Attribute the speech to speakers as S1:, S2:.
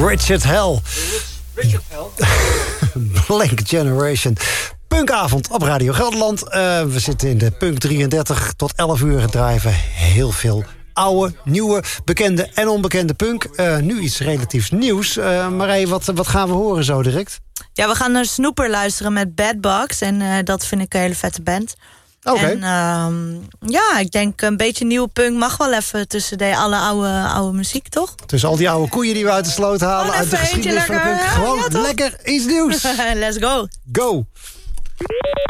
S1: Richard Hell.
S2: Richard Hell.
S1: Blank Generation. Punkavond op Radio Gelderland. We zitten in de Punk 33 tot 11 uur drijven. Heel veel oude, nieuwe, bekende en onbekende punk. Nu iets relatiefs nieuws. Marije, wat gaan we horen zo direct?
S3: Ja, we gaan naar Snoeper luisteren met Bad Box. En dat vind ik een hele vette band.
S1: Oké.
S3: En ja, ik denk een beetje nieuwe punk mag wel even tussen alle oude muziek, toch?
S1: Tussen al die oude koeien die we uit de sloot halen, uit de geschiedenis van de punk. Gewoon lekker iets nieuws.
S3: Let's go.
S1: Go.